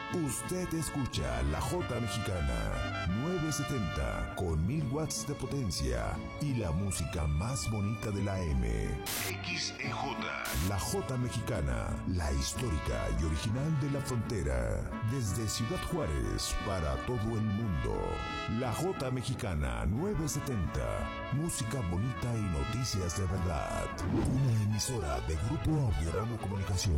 Usted escucha la J Mexicana 970 con 1000 watts de potencia y la música más bonita de la M. XEJ. La J Mexicana, la histórica y original de la frontera. Desde Ciudad Juárez para todo el mundo. La J Mexicana 970. Música bonita y noticias de verdad. Una emisora de Grupo Audio Ramo Comunicación.